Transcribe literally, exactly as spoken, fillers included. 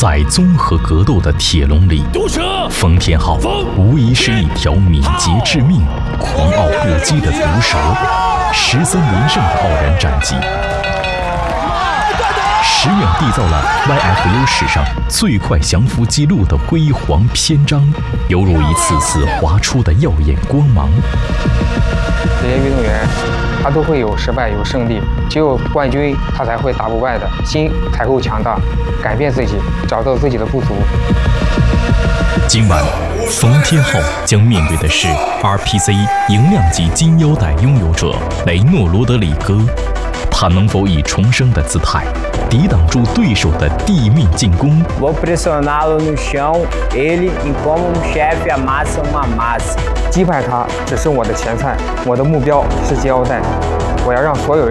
在综合格斗的铁笼里，冯天浩无疑是一条敏捷致命、狂傲不羁的毒蛇，十三连胜的傲然战绩，实影缔造了 Y F U 史上最快降服纪录的辉煌篇章，犹如一次次划出的耀眼光芒。 这些运动员，他都会有失败，有胜利，只有冠军，他才会打不败的，心才够强大，改变自己，找到自己的不足。 今晚，冯天浩将面对的是 R P C 银量级金腰带拥有者雷诺罗德里戈，他能否以重生的姿态抵挡住对手的地面进攻？ Vou pressioná-lo no chão, ele, como um chefe, amassa uma massa。 击败他只是我的前菜，我的目标是金腰带，我要让所有人